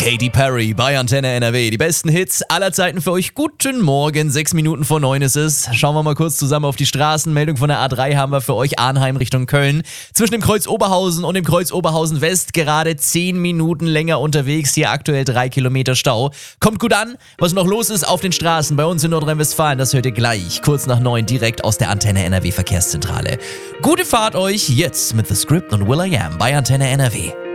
Katy Perry bei Antenne NRW. Die besten Hits aller Zeiten für euch. Guten Morgen, 6 Minuten vor 9 ist es. Schauen wir mal kurz zusammen auf die Straßenmeldung von der A3 haben wir für euch. Arnheim Richtung Köln. Zwischen dem Kreuz Oberhausen und dem Kreuz Oberhausen West gerade 10 Minuten länger unterwegs. Hier aktuell 3 Kilometer Stau. Kommt gut an, was noch los ist auf den Straßen bei uns in Nordrhein-Westfalen. Das hört ihr gleich, kurz nach 9, direkt aus der Antenne NRW Verkehrszentrale. Gute Fahrt euch jetzt mit The Script und will.i.am bei Antenne NRW.